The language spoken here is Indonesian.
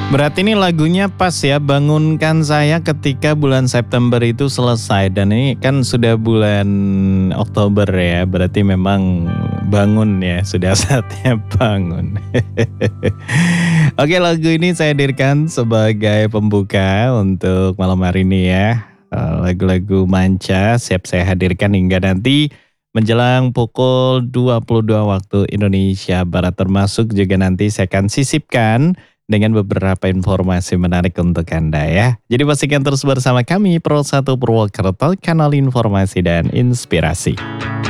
Berarti ini lagunya pas ya, bangunkan saya ketika bulan September itu selesai. Dan ini kan sudah bulan Oktober ya, berarti memang bangun ya, sudah saatnya bangun. Oke, lagu ini saya hadirkan sebagai pembuka untuk malam hari ini ya. Lagu-lagu manca siap saya hadirkan hingga nanti menjelang pukul 22 waktu Indonesia Barat, termasuk juga nanti saya akan sisipkan dengan beberapa informasi menarik untuk Anda ya. Jadi pastikan terus bersama kami Pro 1 Purwokerto, kanal informasi dan inspirasi.